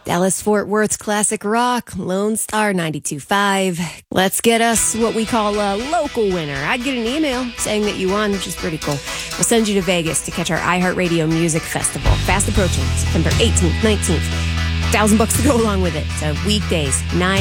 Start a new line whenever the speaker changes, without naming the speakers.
Dallas-Fort Worth's classic rock, Lone Star 92.5. Let's get us what we call a local winner. I'd get an email saying that you won, which is pretty cool. We'll send you to Vegas to catch our iHeartRadio Music Festival. Fast approaching, September 18th, 19th. $1,000 to go along with it. So weekdays, 9